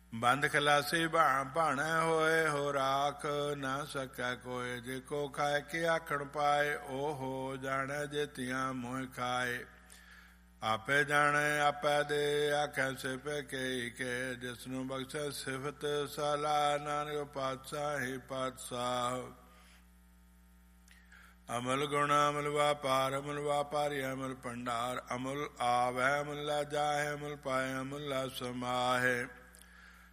ਬੰਦ ਖਲਾਸੀ ਭਾਣੈ ਹੋਏ, ਹੋ ਰਾਖ ਨਾ ਸਕੈ ਕੋਇ। ਜੇ ਕੋ ਖਾਏ ਕੇ ਆਖਣ ਪਾਏ, ਉਹ ਹੋ ਜਾਣੈ ਜੇਤੀਆਂ ਮੋਹ ਖਾਏ। ਆਪੇ ਜਾਣੈ ਆਪੈ ਦੇ, ਆਖੈ ਸਿਫੇ ਕੇ ਕੇ। ਜਿਸਨੂੰ ਬਖਸ਼ੈ ਸਿਫਤ ਸਲਾਹ, ਨਾਨਕ ਪਾਤਸ਼ਾਹ ਹੀ ਪਾਤਸ਼ਾਹ। ਅਮਲ ਗੁਣ ਅਮਲ ਵਾਪਾਰ, ਅਮਲ ਵਾਪਾਰੀ ਅਮਲ ਭੰਡਾਰ। ਅਮਲ ਆਵੈ ਅਮਲ ਲਾ ਜਾਹੇ, ਅਮਲ ਪਾਏ ਅਮਲ ਲਾ ਸਮਾਹੇ।